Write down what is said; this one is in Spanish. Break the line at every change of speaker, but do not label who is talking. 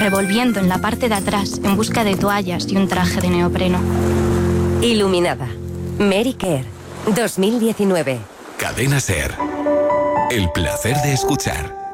revolviendo en la parte de atrás en busca de toallas y un traje de neopreno.
Iluminada. Mary Care. 2019.
Cadena SER. El placer de escuchar.